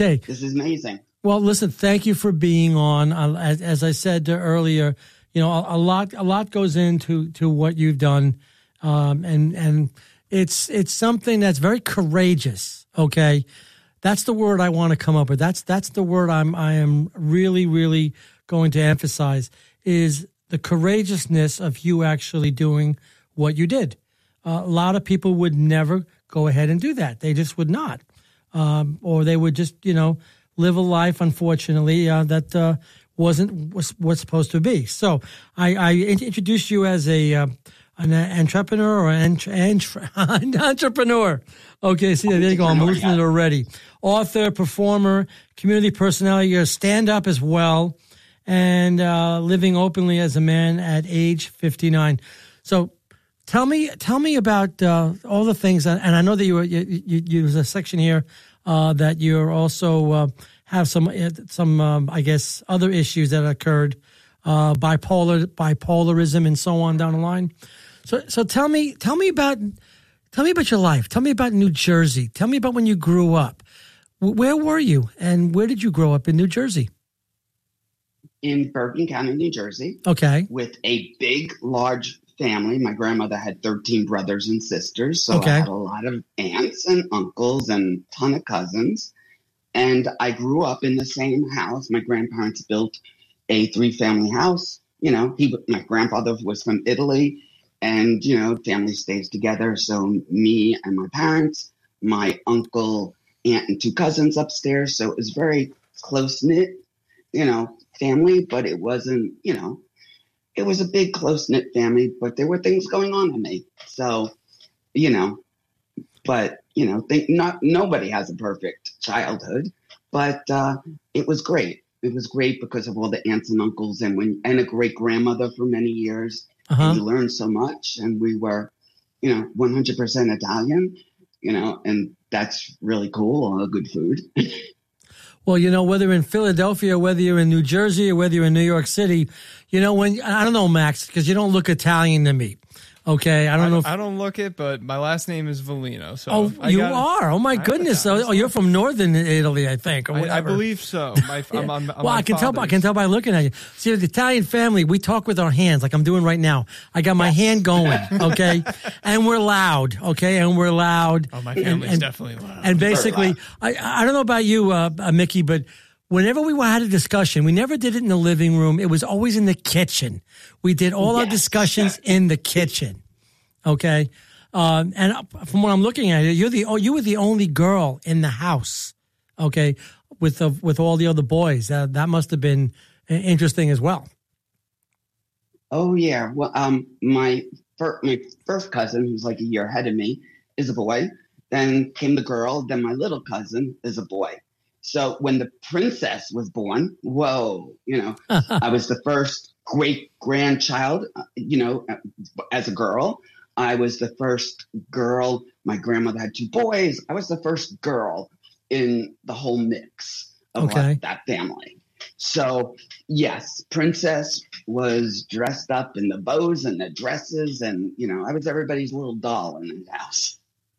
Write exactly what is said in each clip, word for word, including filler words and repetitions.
Okay. This is amazing. Well, listen, thank you for being on. Uh, as, as I said earlier, you know, a, a lot, a lot goes into to what you've done, um, and and it's it's something that's very courageous. Okay, that's the word I want to come up with. That's that's the word I'm I am really really going to emphasize is the courageousness of you actually doing what you did. Uh, a lot of people would never go ahead and do that. They just would not, um, or they would just you know. live a life, unfortunately, uh, that uh, wasn't was, what's supposed to be. So I, I introduced you as a uh, an entrepreneur or an entre- entrepreneur. Okay, see, there you go. I'm losing it already. Author, performer, community personality. You're a stand-up as well, and uh, living openly as a man at age fifty-nine. So tell me, tell me about uh, all the things. That, and I know that you, were, you, you, you there's a section here. Uh, that you're also uh, have some some um, I guess other issues that occurred, uh, bipolar bipolarism and so on down the line. So so tell me tell me about tell me about your life. Tell me about New Jersey. Tell me about when you grew up. Where were you and where did you grow up in New Jersey? In Bergen County, New Jersey. Okay. With a big, large family. My grandmother had thirteen brothers and sisters, so okay. I had a lot of aunts and uncles and a ton of cousins. And I grew up in the same house. My grandparents built a three-family house. You know, he, my grandfather was from Italy, and, you know, family stays together. So me and my parents, my uncle, aunt, and two cousins upstairs. So it was very close-knit, you know, family, but it wasn't, you know, it was a big, close-knit family, but there were things going on in me. So, you know, but, you know, think not nobody has a perfect childhood, but uh, it was great. It was great because of all the aunts and uncles and when and a great-grandmother for many years. Uh-huh. And you learned so much. And we were, you know, one hundred percent Italian, you know, and that's really cool. All the good food. Well, you know, whether in Philadelphia, whether you're in New Jersey, or whether you're in New York City, you know, when I don't know, Max, because you don't look Italian to me. Okay, I don't I, know. If, I don't look it, but my last name is Volino. So oh, I you gotta, are. Oh my goodness! So, oh, you're from northern Italy, I think, or whatever. I, I believe so. My, I'm on, I'm well, I can tell. I can tell by looking at you. See, the Italian family, we talk with our hands, like I'm doing right now. I got my yes. hand going, okay, and we're loud, okay, and we're loud. Oh, my family's and, and, definitely loud. And basically, I I don't know about you, uh, uh, Mickey, but. Whenever we had a discussion, we never did it in the living room. It was always in the kitchen. We did all yes. our discussions in the kitchen. Okay. Um, and from what I'm looking at, you're the, oh, you were the only girl in the house. Okay. With the, with all the other boys. Uh, that must have been interesting as well. Oh yeah. Well, um, my first, my first cousin, who's like a year ahead of me, is a boy. Then came the girl. Then my little cousin is a boy. So when the princess was born, whoa, you know, I was the first great grandchild, you know, as a girl. I was the first girl. My grandmother had two boys. I was the first girl in the whole mix of okay. our, that family. So, yes, princess was dressed up in the bows and the dresses. And, you know, I was everybody's little doll in the house.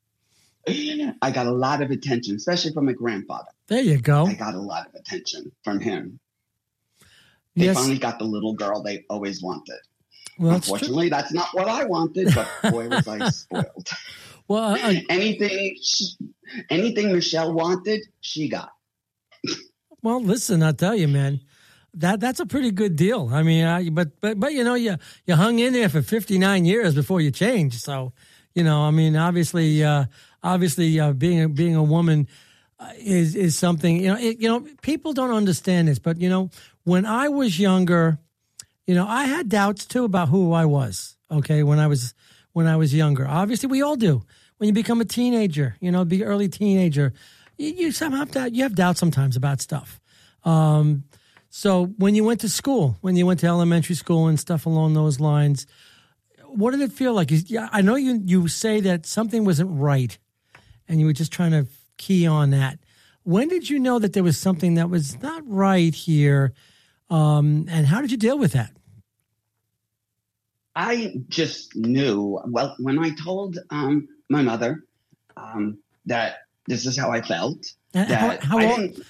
I got a lot of attention, especially from my grandfather. There you go. I got a lot of attention from him. They yes. finally got the little girl they always wanted. Well, unfortunately, that's, that's not what I wanted, but boy, was I spoiled. Well, uh, anything, she, anything Michelle wanted, she got. Well, listen, I'll tell you, man, that that's a pretty good deal. I mean, I, but but but you know, you you hung in there for fifty-nine years before you changed. So, you know, I mean, obviously. Uh, Obviously, uh, being a, being a woman uh, is is something, you know. It, you know, people don't understand this, but you know, when I was younger, you know, I had doubts too about who I was. Okay, when I was when I was younger, obviously we all do. When you become a teenager, you know, be early teenager, you, you somehow doubt, you have doubts sometimes about stuff. Um, so when you went to school, when you went to elementary school and stuff along those lines, what did it feel like? Yeah, I know you you say that something wasn't right. And you were just trying to key on that. When did you know that there was something that was not right here? Um, and how did you deal with that? I just knew. Well, when I told um, my mother um, that this is how I felt. That how, how I old?